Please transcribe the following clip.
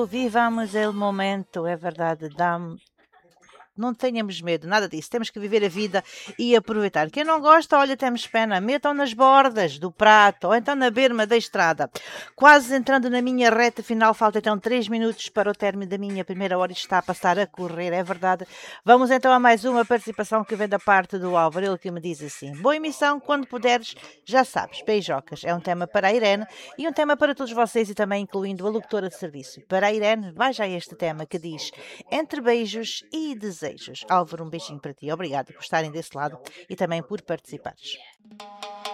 vivamos o momento, é verdade, não tenhamos medo, nada disso. Temos que viver a vida e aproveitar. Quem não gosta, olha, temos pena. Metam nas bordas do prato ou então na berma da estrada. Quase entrando na minha reta final, falta então 3 minutos para o término da minha primeira hora e está a passar a correr, é verdade. Vamos então a mais uma participação que vem da parte do Álvaro, ele que me diz assim: boa emissão, quando puderes, já sabes, beijocas. É um tema para a Irene e um tema para todos vocês e também incluindo a locutora de serviço. Para a Irene, vai já este tema que diz: entre beijos e desejos. Álvaro, um beijinho para ti. Obrigado por estarem desse lado e também por participares.